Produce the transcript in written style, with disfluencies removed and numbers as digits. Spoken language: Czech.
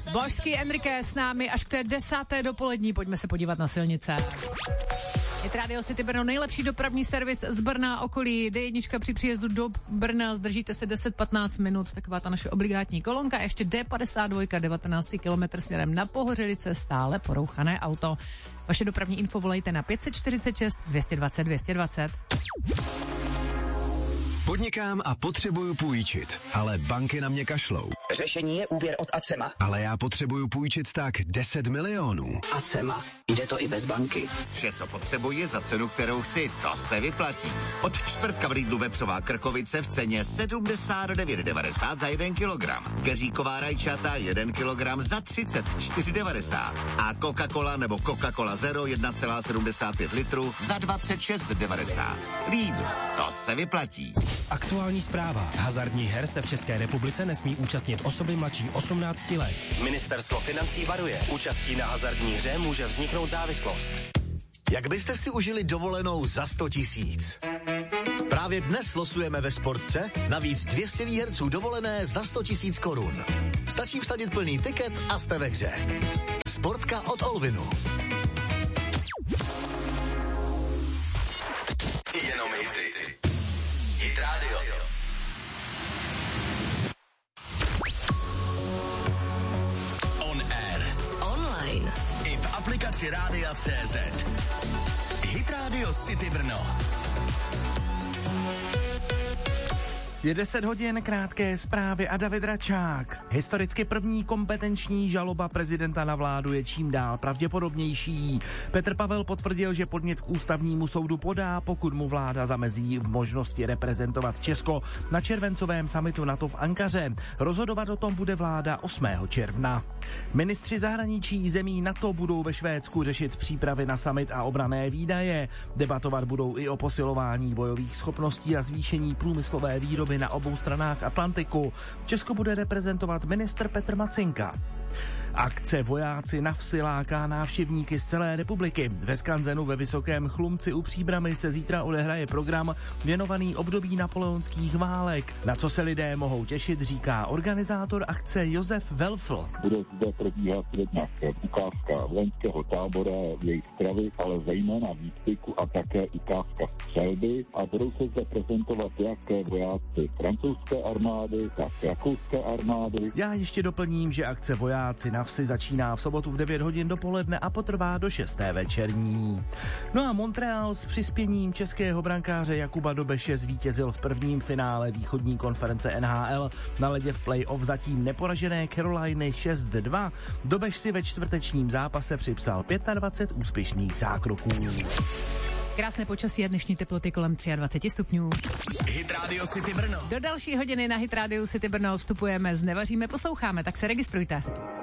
Božský Enrique s námi až k té 10. dopolední. Pojďme se podívat na silnice. Hit Radio City Brno, nejlepší dopravní servis z Brna okolí. D1 při příjezdu do Brna, zdržíte se 10-15 minut, taková ta naše obligátní kolonka. Ještě D52, 19. kilometr směrem na Pohořelice, stále porouchané auto. Vaše dopravní info volejte na 546 220 220. Podnikám a potřebuju půjčit, ale banky na mě kašlou. Řešení je úvěr od Acema. Ale já potřebuju půjčit tak 10 milionů. Acema. Jde to i bez banky. Vše, co potřebuji za cenu, kterou chci, to se vyplatí. Od čtvrtka v Lidlu vepřová krkovice v ceně 79,90 za 1 kilogram. Keříková rajčata 1 kilogram za 34,90. A Coca-Cola nebo Coca-Cola Zero 1,75 litru za 26,90. Lidl, to se vyplatí. Aktuální zpráva. Hazardních her se v České republice nesmí účastnit osoby mladší 18 let. Ministerstvo financí varuje. Účastí na hazardní hře může vzniknout závislost. Jak byste si užili dovolenou za 100 000? Právě dnes losujeme ve Sportce navíc 200 výherců dovolené za 100 000 korun. Stačí vsadit plný tiket a jste ve hře. Sportka od Olvinu. Jenom hity. Hit Radio. On air. Online. I v aplikaci Rádia.cz. Hit Radio City Brno. Je 10 hodin, krátké zprávy a David Račák. Historicky první kompetenční žaloba prezidenta na vládu je čím dál pravděpodobnější. Petr Pavel potvrdil, že podnět k ústavnímu soudu podá, pokud mu vláda zamezí v možnosti reprezentovat Česko na červencovém summitu NATO v Ankaře. Rozhodovat o tom bude vláda 8. června. Ministři zahraničí zemí NATO budou ve Švédsku řešit přípravy na summit a obranné výdaje. Debatovat budou i o posilování bojových schopností a zvýšení průmyslové výroby na obou stranách Atlantiku. Česko bude reprezentovat ministr Petr Macinka. Akce Vojáci na vsi láká návštěvníky z celé republiky. Ve Skanzenu ve Vysokém Chlumci u Příbrami se zítra odehraje program věnovaný období napoleonských válek. Na co se lidé mohou těšit, říká organizátor akce Josef Welfl. Bude zde probíhat jednak ukázka vojenského tábora, jejich stravy, ale zejména výcviku a také ukázka střelby a budou se zde prezentovat jak vojáci francouzské armády, tak rakouské armády. Já ještě doplním, že akce Vojáci na vsi začíná v sobotu v 9 hodin dopoledne a potrvá do 6. večerní. No a Montreal s přispěním českého brankáře Jakuba Dobeše zvítězil v prvním finále východní konference NHL. Na ledě v play-off zatím neporažené Caroliny 6-2. Dobeš si ve čtvrtečním zápase připsal 25 úspěšných zákroků. Krásné počasí a dnešní teploty kolem 23 stupňů. Hit Radio City Brno. Do další hodiny na Hit Radio City Brno vstupujeme, znevaříme, posloucháme, tak se registrujte.